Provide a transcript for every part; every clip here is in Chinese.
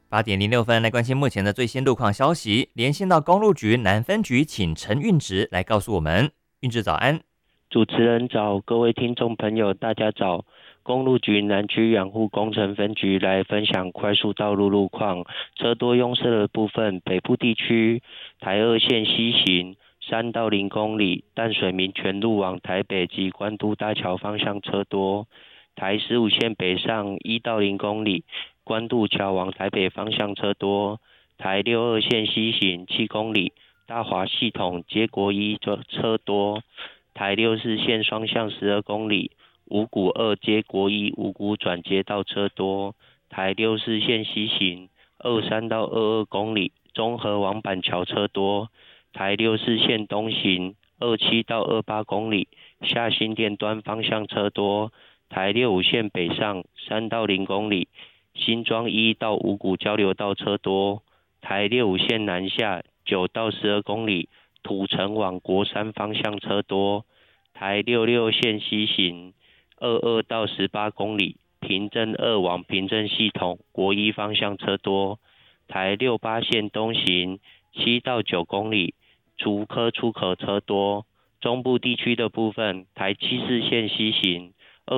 8点06分，来关心目前的最新路况消息。连线到公路局南分局，请陈运直来告诉我们。运直早安。 主持人早，各位听众朋友，大家早。公路局南区养护工程分局来分享快速道路路况。车多拥塞的部分，北部地区台二线西行3到0公里，淡水民权路往台北及关渡大桥方向车多。台15线北上1到0公里，关渡桥往台北方向车多。台62线西行7公里，大华系统接国一车多。台64线双向12公里，五股2接国一五股转接道车多。台64线西行23到22公里，中和往板桥车多。台64线东行27到28公里，下新店端方向车多。台65线北上3到0公里，新庄1到五股交流道车多。台65线南下9到12公里，土城往国山方向车多。台66线西行22到18公里，平镇2往平镇系统国一方向车多。台68线东行7到9公里，竹科出口车多。中部地区的部分，台74线西行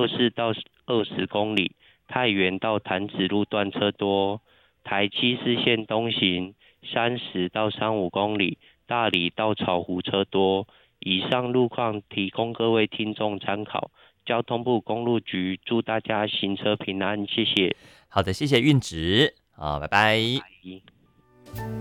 24到20公里，太原到潭子路段车多。台74线东行30到35公里，大里到草湖车多。以上路况提供各位听众参考。交通部公路局祝大家行车平安，谢谢。 好的，谢谢运直，好，拜拜。 拜。